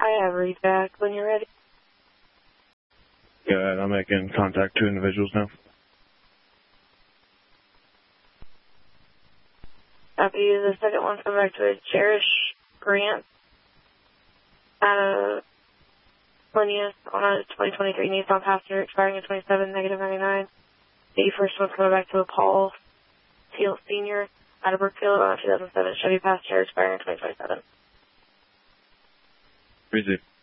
I have read back when you're ready. Go ahead. I'm making contact 2 individuals now. Copy. The second one's coming back to a Cherish Grant out of Plinius on a 2023 Nissan Passenger expiring in 27, -99. The first one's coming back to a Paul Teal Sr. out of Brookfield on a 2007 Chevy Passenger expiring in 2027. Receive.